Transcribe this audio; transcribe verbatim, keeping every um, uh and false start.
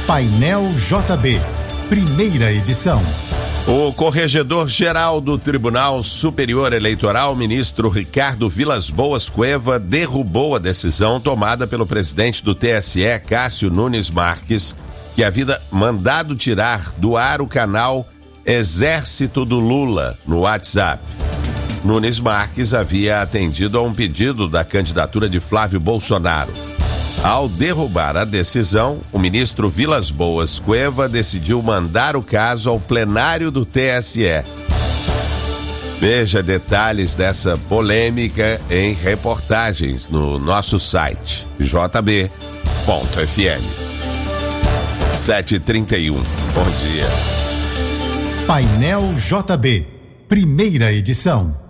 Painel J B, primeira edição. O corregedor-geral do Tribunal Superior Eleitoral, ministro Ricardo Vilas Boas Cueva, derrubou a decisão tomada pelo presidente do T S E, Cássio Nunes Marques, que havia mandado tirar do ar o canal Exército do Lula no WhatsApp. Nunes Marques havia atendido a um pedido da candidatura de Flávio Bolsonaro. Ao derrubar a decisão, o ministro Vilas Boas Cueva decidiu mandar o caso ao plenário do T S E. Veja detalhes dessa polêmica em reportagens no nosso site j b ponto f m. sete e trinta e um. Bom dia. Painel J B, primeira edição.